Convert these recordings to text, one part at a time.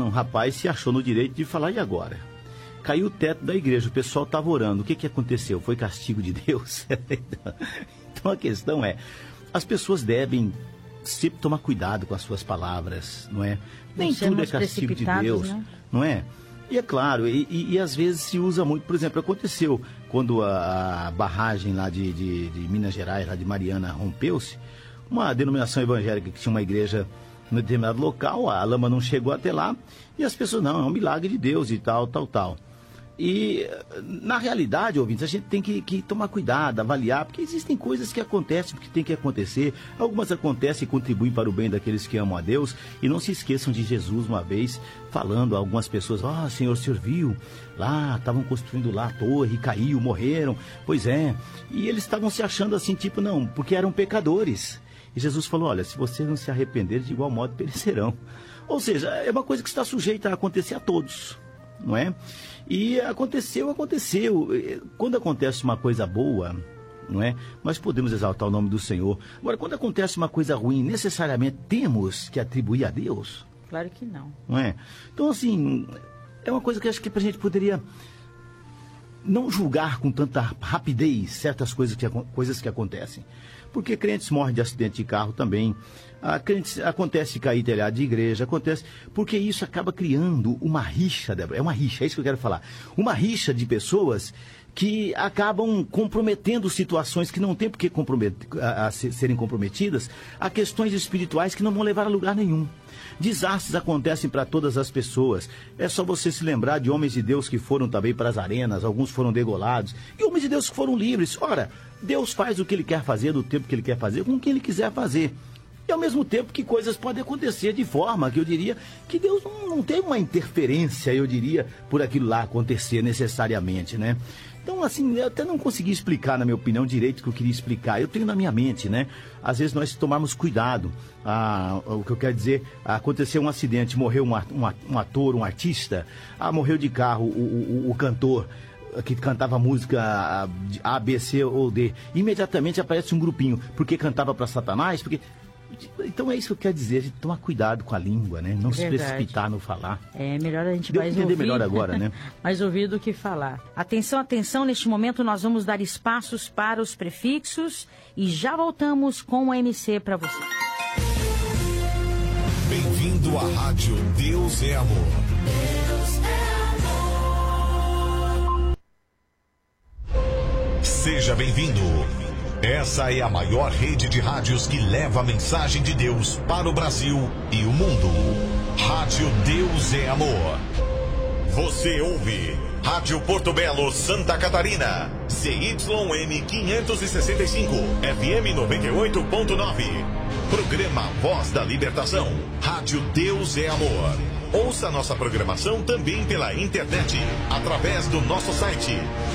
rapaz se achou no direito de falar, e agora? Caiu o teto da igreja, o pessoal estava orando. O que aconteceu? Foi castigo de Deus? Então a questão é, as pessoas devem sempre tomar cuidado com as suas palavras, não é? Nem tudo é castigo de Deus, né? Não é? E é claro, e às vezes se usa muito, por exemplo, aconteceu quando a barragem lá de Minas Gerais, lá de Mariana, rompeu-se, uma denominação evangélica que tinha uma igreja em determinado local, a lama não chegou até lá, e as pessoas, não, é um milagre de Deus e tal. E, na realidade, ouvintes, a gente tem que tomar cuidado, avaliar, porque existem coisas que acontecem, porque tem que acontecer. Algumas acontecem e contribuem para o bem daqueles que amam a Deus. E não se esqueçam de Jesus, uma vez, falando a algumas pessoas, Senhor, o senhor viu? Lá, estavam construindo lá a torre, caiu, morreram. Pois é. E eles estavam se achando assim, tipo, não, porque eram pecadores. E Jesus falou, olha, se vocês não se arrependerem, de igual modo perecerão. Ou seja, é uma coisa que está sujeita a acontecer a todos, não é? E aconteceu. Quando acontece uma coisa boa, não é? Nós podemos exaltar o nome do Senhor. Agora, quando acontece uma coisa ruim, necessariamente temos que atribuir a Deus? Claro que não. Não é? Então, assim, é uma coisa que acho que a gente poderia não julgar com tanta rapidez certas coisas que acontecem. Porque crentes morrem de acidente de carro também. Acontece cair telhado de igreja, acontece... Porque isso acaba criando uma rixa, Débora. É uma rixa, é isso que eu quero falar. Uma rixa de pessoas que acabam comprometendo situações que não tem por que serem comprometidas a questões espirituais que não vão levar a lugar nenhum. Desastres acontecem para todas as pessoas. É só você se lembrar de homens de Deus que foram também para as arenas, alguns foram degolados, e homens de Deus que foram livres. Ora, Deus faz o que Ele quer fazer, do tempo que Ele quer fazer, com quem Ele quiser fazer. E ao mesmo tempo que coisas podem acontecer de forma que eu diria que Deus não tem uma interferência, eu diria, por aquilo lá acontecer necessariamente, né? Então, assim, eu até não consegui explicar, na minha opinião, direito o que eu queria explicar. Eu tenho na minha mente, né? Às vezes nós tomarmos cuidado. O que eu quero dizer, aconteceu um acidente, morreu um ator, um artista, morreu de carro o cantor que cantava música A, B, C ou D. Imediatamente aparece um grupinho, porque cantava para Satanás, porque... Então é isso que eu quero dizer, a gente tomar cuidado com a língua, né? Não se precipitar no falar. É melhor a gente mais entender melhor agora, né? Mais ouvir do que falar. Atenção, neste momento nós vamos dar espaços para os prefixos e já voltamos com o MC para você. Bem-vindo à Rádio Deus é Amor. Deus é amor. Seja bem-vindo. Essa é a maior rede de rádios que leva a mensagem de Deus para o Brasil e o mundo. Rádio Deus é Amor. Você ouve Rádio Porto Belo, Santa Catarina. CYM 565, FM 98.9. Programa Voz da Libertação. Rádio Deus é Amor. Ouça nossa programação também pela internet, através do nosso site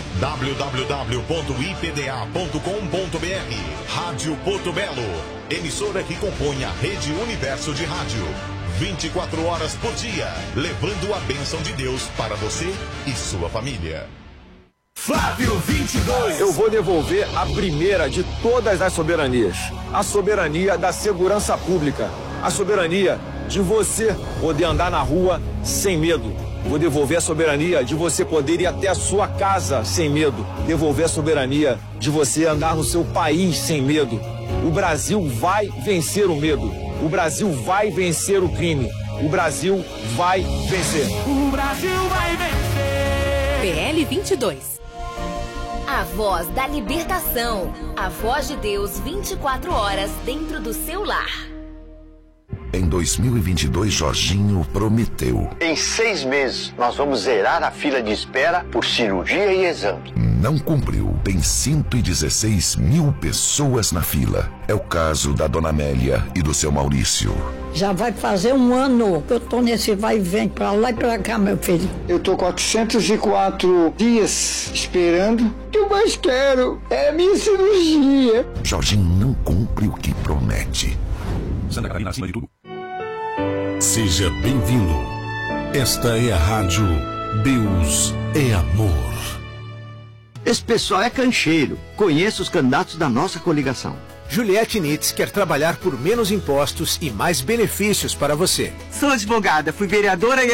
www.ipda.com.br. Rádio Porto Belo, emissora que compõe a Rede Universo de Rádio. 24 horas por dia, levando a bênção de Deus para você e sua família. Flávio 22. Eu vou devolver a primeira de todas as soberanias. A soberania da segurança pública. A soberania de você poder andar na rua sem medo. Vou devolver a soberania de você poder ir até a sua casa sem medo. Devolver a soberania de você andar no seu país sem medo. O Brasil vai vencer o medo. O Brasil vai vencer o crime. O Brasil vai vencer. O Brasil vai vencer. PL 22. A voz da libertação. A voz de Deus 24 horas dentro do seu lar. Em 2022, Jorginho prometeu. Em 6 meses, nós vamos zerar a fila de espera por cirurgia e exame. Não cumpriu. Tem 116 mil pessoas na fila. É o caso da dona Amélia e do seu Maurício. Já vai fazer 1 ano que eu tô nesse vai e vem pra lá e pra cá, meu filho. Eu tô 404 dias esperando. O que eu mais quero é a minha cirurgia. Jorginho não cumpre o que promete. Santa Catarina acima de tudo. Seja bem-vindo. Esta é a Rádio Deus é Amor. Esse pessoal é cancheiro. Conheço os candidatos da nossa coligação. Juliette Nitz quer trabalhar por menos impostos e mais benefícios para você. Sou advogada, fui vereadora e